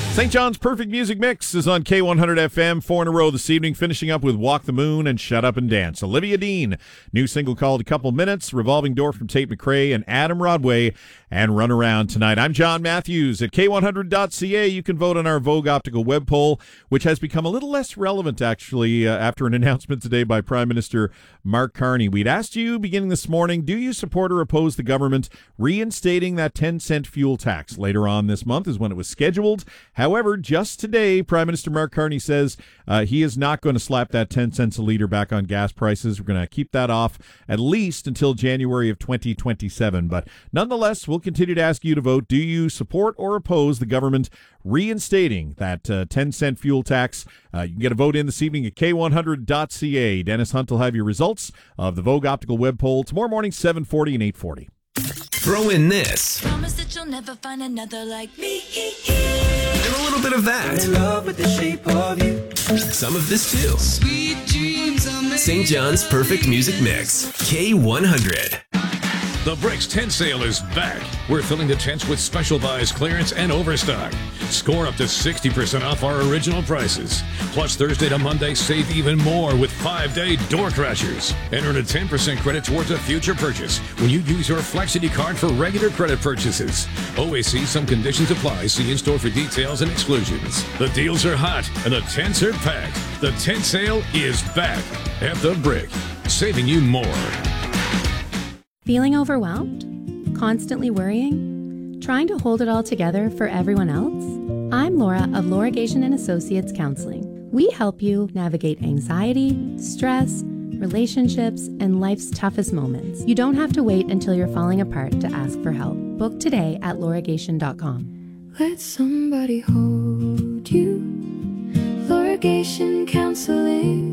St. John's Perfect Music Mix is on K100 FM, 4 in a row this evening, finishing up with Walk the Moon and Shut Up and Dance. Olivia Dean, new single called A Couple Minutes, Revolving Door from Tate McRae and Adam Rodway, and Run Around tonight. I'm John Matthews. At K100.ca, you can vote on our Vogue Optical web poll, which has become a little less relevant, actually, after an announcement today by Prime Minister Mark Carney. We'd asked you, beginning this morning, do you support or oppose the government reinstating that 10-cent fuel tax? Later on this month is when it was scheduled. However, just today, Prime Minister Mark Carney says he is not going to slap that 10 cents a litre back on gas prices. We're going to keep that off at least until January of 2027. But nonetheless, we'll continue to ask you to vote. Do you support or oppose the government reinstating that 10-cent fuel tax? You can get a vote in this evening at K100.ca. Dennis Hunt will have your results of the Vogue Optical web poll tomorrow morning, 7:40 and 8:40. Throw in this. Promise that you'll never find another like me. And a little bit of that. In love with the shape of you. Some of this too. Sweet dreams are made. St. John's Perfect Music Mix. K100. The Bricks tent sale is back. We're filling the tents with special buys, clearance, and overstock. Score up to 60% off our original prices. Plus, Thursday to Monday, save even more with 5-day door crashers. And earn a 10% credit towards a future purchase when you use your Flexity card for regular credit purchases. Always see some conditions apply. See in-store for details and exclusions. The deals are hot and the tents are packed. The tent sale is back at The Brick, saving you more. Feeling overwhelmed? Constantly worrying? Trying to hold it all together for everyone else? I'm Laura of Laura Gation and Associates Counseling. We help you navigate anxiety, stress, relationships, and life's toughest moments. You don't have to wait until you're falling apart to ask for help. Book today at lauragation.com. Let somebody hold you. Laura Gation Counseling.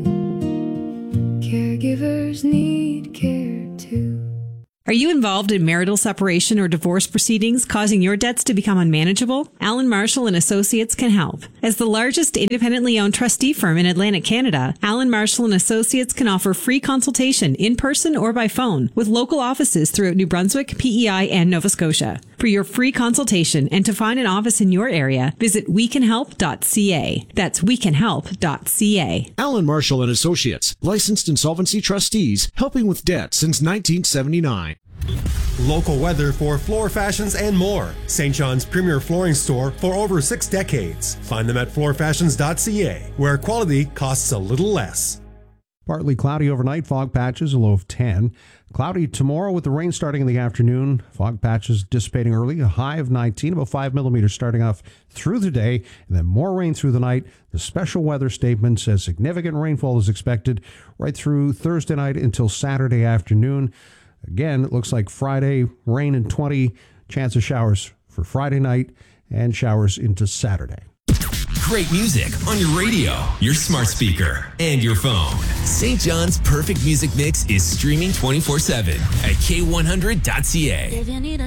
Caregivers need care too. Are you involved in marital separation or divorce proceedings causing your debts to become unmanageable? Allen Marshall and Associates can help. As the largest independently owned trustee firm in Atlantic Canada, Allen Marshall and Associates can offer free consultation in person or by phone with local offices throughout New Brunswick, PEI, and Nova Scotia. For your free consultation and to find an office in your area, visit wecanhelp.ca. That's wecanhelp.ca. Allen Marshall and Associates, licensed insolvency trustees, helping with debt since 1979. Local weather for floor fashions and more. St. John's premier flooring store for over 6 decades. Find them at floorfashions.ca, where quality costs a little less. Partly cloudy overnight, fog patches, a low of 10. Cloudy tomorrow with the rain starting in the afternoon. Fog patches dissipating early, a high of 19, about 5 millimeters starting off through the day, and then more rain through the night. The special weather statement says significant rainfall is expected right through Thursday night until Saturday afternoon. Again, it looks like Friday, rain in 20, chance of showers for Friday night, and showers into Saturday. Great music on your radio, your smart speaker, and your phone. St. John's Perfect Music Mix is streaming 24/7 at K100.ca. If you need a